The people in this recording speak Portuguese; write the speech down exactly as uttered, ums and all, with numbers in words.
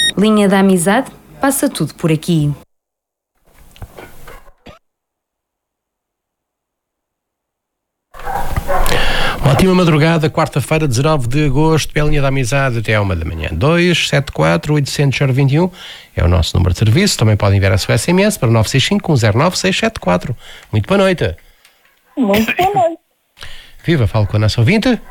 Linha da Amizade, passa tudo por aqui. Ótima madrugada, quarta-feira, dezanove de agosto, pela linha da amizade até à uma da manhã. dois sete quatro, oito zero zero, dois um é o nosso número de serviço. Também podem enviar a sua S M S para nove seis cinco, um zero nove, seis sete quatro. Muito boa noite. Muito boa noite. Viva, falo com a nossa ouvinte.